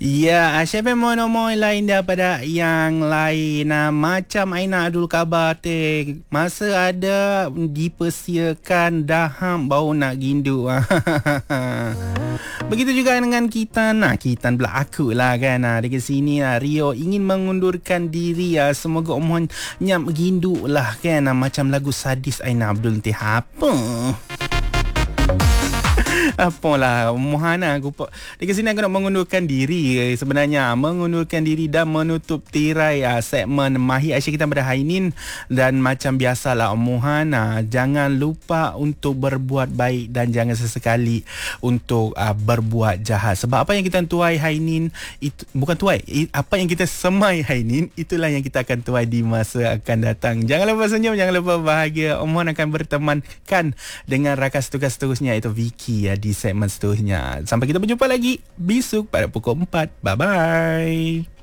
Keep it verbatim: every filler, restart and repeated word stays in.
Ya, siapa mono-mono lain daripada yang lain. Nah, macam Aina Abdul Kabar teh, masa ada dipersiakan daham bau nak gindu. Begitu juga dengan Kitan. Nah, Kitan pula aku lah kan. Nah, dekat sini lah, Rio ingin mengundurkan diri lah. Semoga omohon nyam gindu lah kan. Nah, macam lagu sadis Aina Abdul teh apa? Apalah Mohana aku dekat sini aku nak mengundurkan diri sebenarnya mengundurkan diri dan menutup tirai uh, segmen Mahir Aisyah kita pada hari ini. Dan macam biasalah Mohana, jangan lupa untuk berbuat baik dan jangan sesekali untuk uh, berbuat jahat. Sebab apa yang kita tuai hari ini itu, bukan tuai, apa yang kita semai hari ini itulah yang kita akan tuai di masa akan datang. Jangan lupa senyum, jangan lupa bahagia. Mohon akan bertemankan dengan rakan tugas seterusnya iaitu Vicky ya, di segmen seterusnya. Sampai kita berjumpa lagi besok pada pukul empat. Bye-bye.